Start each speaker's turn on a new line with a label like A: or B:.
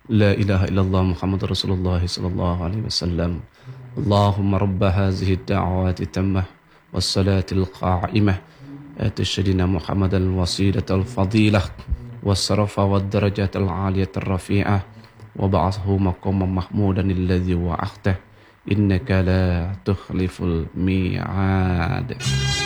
A: لا إله إلا الله محمد رسول الله صلى الله عليه وسلم. اللهم رب هذه الدعوات التامة والصلاة القائمة آت سيدنا محمد الوسيلة الفضيلة والشرف والدرجة العالية الرفيعة وبعثه مقاما محمودا الذي وعدته إنك لا تخلف الميعاد.